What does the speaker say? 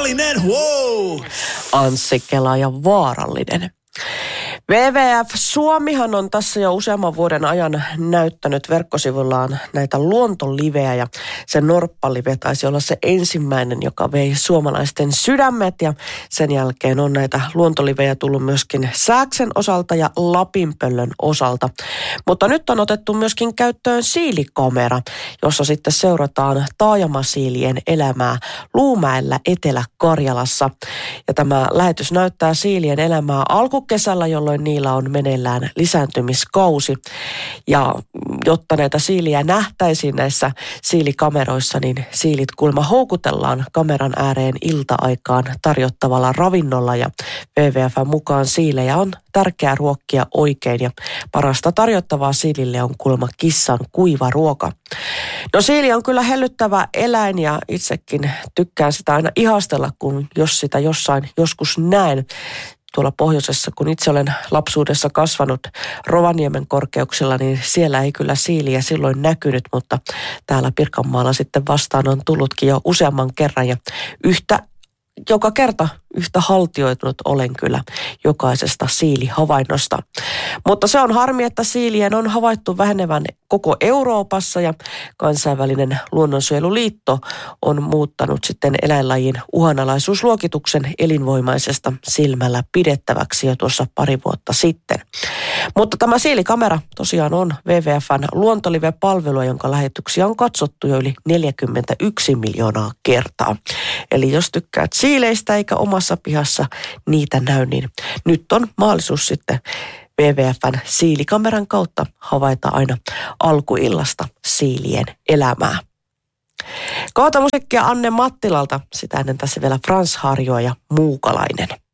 Vaarallinen, wow! Anssi Kela ja Vaarallinen. WWF Suomihan on tässä jo useamman vuoden ajan näyttänyt verkkosivullaan näitä luontolivejä ja se norppalive taisi olla se ensimmäinen, joka vei suomalaisten sydämet ja sen jälkeen on näitä luontolivejä tullut myöskin Sääksen osalta ja Lapinpöllön osalta. Mutta nyt on otettu myöskin käyttöön siilikamera, jossa sitten seurataan taajamasiilien elämää Luumäellä Etelä-Karjalassa. Ja tämä lähetys näyttää siilien elämää alkukesällä, jolloin niillä on meneillään lisääntymiskausi. Ja jotta näitä siiliä nähtäisiin näissä siilikameroissa, niin siilit kuulemma houkutellaan kameran ääreen ilta-aikaan tarjottavalla ravinnolla. Ja WWF:n mukaan siilejä on tärkeää ruokkia oikein ja parasta tarjottavaa siilille on kuulemma kissan kuiva ruoka. No siili on kyllä hellyttävä eläin ja itsekin tykkään sitä aina ihastella, kun jos sitä jossain joskus näen. Tuolla pohjoisessa, kun itse olen lapsuudessa kasvanut Rovaniemen korkeuksilla, niin siellä ei kyllä siiliä silloin näkynyt, mutta täällä Pirkanmaalla sitten vastaan on tullutkin jo useamman kerran ja joka kerta yhtä haltioitunut olen kyllä jokaisesta siilihavainnosta. Mutta se on harmi, että siilien on havaittu vähenevän koko Euroopassa ja kansainvälinen luonnonsuojeluliitto on muuttanut sitten eläinlajin uhanalaisuusluokituksen elinvoimaisesta silmällä pidettäväksi jo tuossa pari vuotta sitten. Mutta tämä siilikamera tosiaan on WWF:n luontolive-palvelua, jonka lähetyksiä on katsottu jo yli 41 miljoonaa kertaa. Eli jos tykkäät siileistä eikä omassa pihassa niitä näy, niin nyt on mahdollisuus sitten WWF:n siilikameran kautta havaita aina alkuillasta siilien elämää. Kohta musiikkia Anne Mattilalta, sitä ennen tässä vielä Frans Harjo ja Muukalainen.